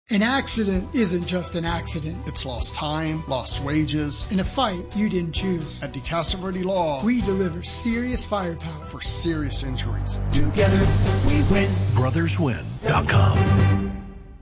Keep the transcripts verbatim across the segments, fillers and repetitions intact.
An accident isn't just an accident. It's lost time, lost wages. In a fight you didn't choose. At DeCastro Law, we deliver serious firepower for serious injuries. Together we win. brothers win dot com.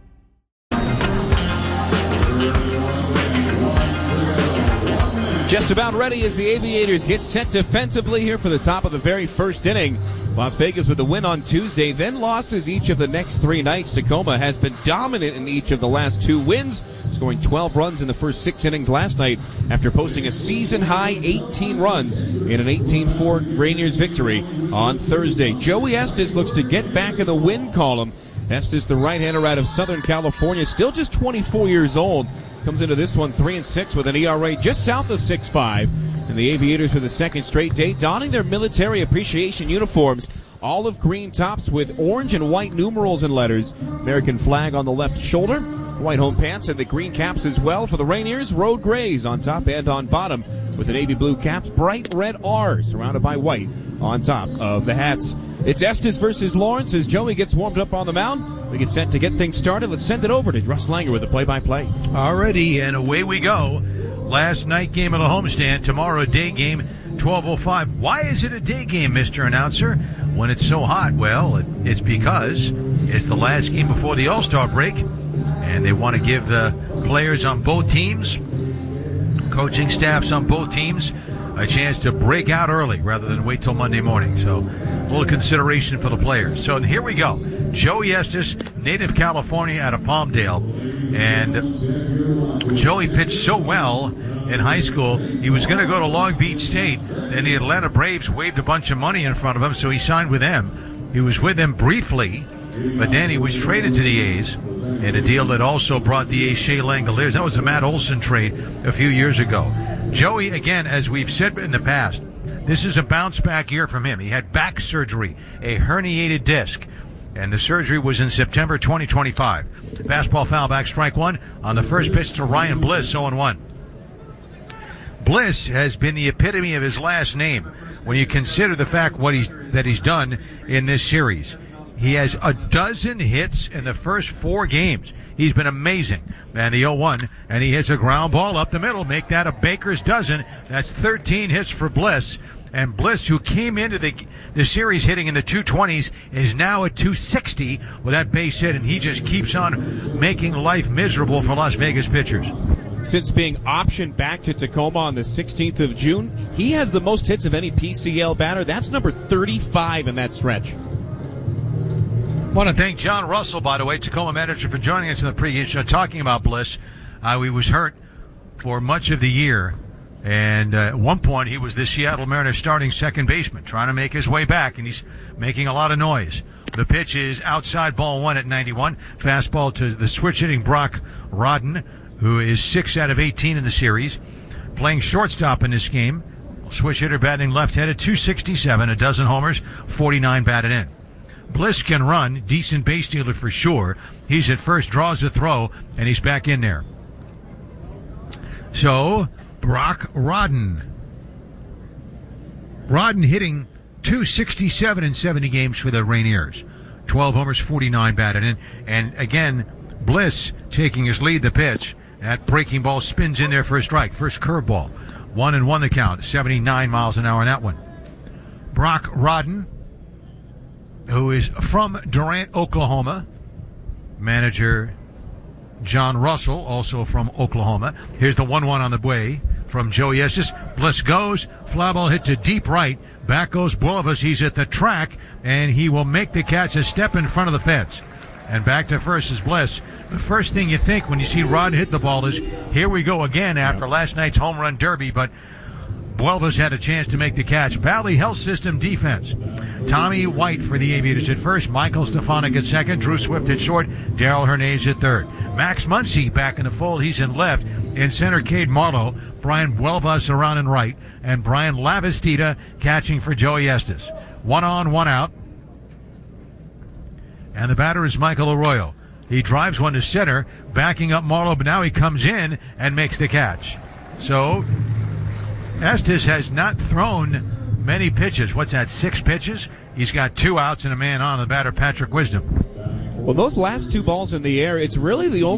Just about ready as the Aviators get set defensively here for the top of the very first inning. Las Vegas with a win on Tuesday, then losses each of the next three nights. Tacoma has been dominant in each of the last two wins, scoring twelve runs in the first six innings last night after posting a season-high eighteen runs in an eighteen four Rainiers victory on Thursday. Joey Estes looks to get back in the win column. Estes, the right-hander out of Southern California, still just twenty-four years old. Comes into this one three and six with an E R A just south of six five. And the Aviators for the second straight day donning their military appreciation uniforms. Olive green tops with orange and white numerals and letters. American flag on the left shoulder. White home pants and the green caps as well for the Rainiers. Road grays on top and on bottom with the navy blue caps. Bright red R surrounded by white on top of the hats. It's Estes versus Lawrence as Joey gets warmed up on the mound. We get set to get things started. Let's send it over to Russ Langer with the play-by-play. Alrighty, and away we go. Last night game of the homestand. Tomorrow a day game, twelve oh five. Why is it a day game, Mister Announcer, when it's so hot? Well, it, it's because it's the last game before the All-Star break, and they want to give the players on both teams, coaching staffs on both teams, a chance to break out early rather than wait till Monday morning. So a little consideration for the players. So here we go. Joey Estes, native California out of Palmdale. And Joey pitched so well in high school, he was going to go to Long Beach State. And the Atlanta Braves waved a bunch of money in front of him, so he signed with them. He was with them briefly, but then he was traded to the A's in a deal that also brought the A's Shea Langoliers. That was a Matt Olson trade a few years ago. Joey, again, as we've said in the past, this is a bounce-back year from him. He had back surgery, a herniated disc, and the surgery was in September twenty twenty-five. Fastball foul back, strike one on the first pitch to Ryan Bliss, oh and one. Bliss has been the epitome of his last name when you consider the fact what he's that he's done in this series. He has a dozen hits in the first four games. He's been amazing. And the oh one, and he hits a ground ball up the middle. Make that a baker's dozen. That's thirteen hits for Bliss. And Bliss, who came into the the series hitting in the two twenties, is now at two sixty with that base hit, and he just keeps on making life miserable for Las Vegas pitchers. Since being optioned back to Tacoma on the sixteenth of June, he has the most hits of any P C L batter. That's number thirty-five in that stretch. I want to thank John Russell, by the way, Tacoma manager, for joining us in the pregame show talking about Bliss. Uh, he was hurt for much of the year, and uh, at one point he was the Seattle Mariners starting second baseman, trying to make his way back, and he's making a lot of noise. The pitch is outside, ball one at ninety-one. Fastball to the switch-hitting Brock Rodden, who is six out of eighteen in the series, playing shortstop in this game. Switch hitter batting left-handed, two sixty-seven, a dozen homers, forty-nine batted in. Bliss can run, decent base stealer for sure. He's at first, draws a throw, and he's back in there. So, Brock Rodden. Rodden hitting two sixty-seven in seventy games for the Rainiers. twelve homers, forty-nine batted in. And again, Bliss taking his lead, the pitch. That breaking ball spins in there for a strike. First curveball. One and one the count. seventy-nine miles an hour in that one. Brock Rodden, who is from Durant, Oklahoma. Manager John Russell, also from Oklahoma. Here's the one one on the way from Joey Estes. Bliss goes. Fly ball hit to deep right. Back goes Bulovas. He's at the track, and he will make the catch a step in front of the fence. And back to first is Bliss. The first thing you think when you see Rod hit the ball is, here we go again after last night's home run derby, but Buelvas had a chance to make the catch. Valley Health System defense. Tommy White for the Aviators at first. Michael Stefanik at second. Drew Swift at short. Daryl Hernandez at third. Max Muncy back in the fold. He's in left. In center, Cade Marlowe. Brian Buelvas around in right. And Brian Lavastida catching for Joey Estes. One on, one out. And the batter is Michael Arroyo. He drives one to center, backing up Marlowe, but now he comes in and makes the catch. So Estes has not thrown many pitches. What's that, six pitches? He's got two outs and a man on. The batter, Patrick Wisdom. Well, those last two balls in the air, it's really the only